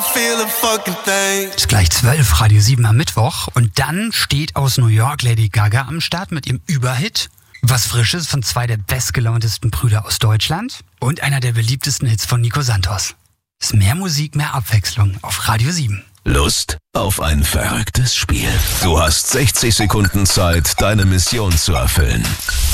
feel a fucking thing. Ist gleich 12, Radio 7 am Mittwoch. Und dann steht aus New York Lady Gaga am Start mit ihrem Überhit. Was Frisches von zwei der bestgelauntesten Brüder aus Deutschland. Und einer der beliebtesten Hits von Nico Santos. Ist mehr Musik, mehr Abwechslung auf Radio 7. Lust auf ein verrücktes Spiel? Du hast 60 Sekunden Zeit, deine Mission zu erfüllen.